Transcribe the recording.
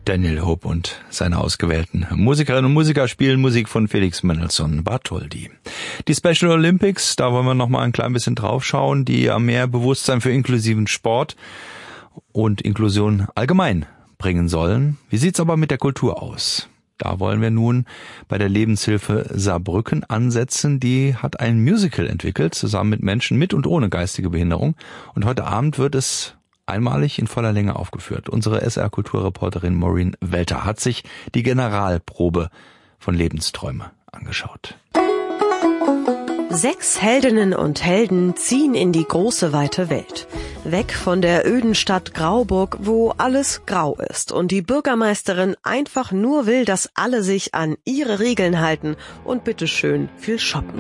Daniel Hope und seine ausgewählten Musikerinnen und Musiker spielen Musik von Felix Mendelssohn Bartholdy. Die Special Olympics, da wollen wir noch mal ein klein bisschen draufschauen, die ja mehr Bewusstsein für inklusiven Sport und Inklusion allgemein bringen sollen. Wie sieht's aber mit der Kultur aus? Da wollen wir nun bei der Lebenshilfe Saarbrücken ansetzen. Die hat ein Musical entwickelt, zusammen mit Menschen mit und ohne geistige Behinderung. Und heute Abend wird es einmalig in voller Länge aufgeführt. Unsere SR-Kulturreporterin Maureen Welter hat sich die Generalprobe von Lebensträume angeschaut. 6 Heldinnen und Helden ziehen in die große, weite Welt. Weg von der öden Stadt Grauburg, wo alles grau ist und die Bürgermeisterin einfach nur will, dass alle sich an ihre Regeln halten und bitteschön viel shoppen.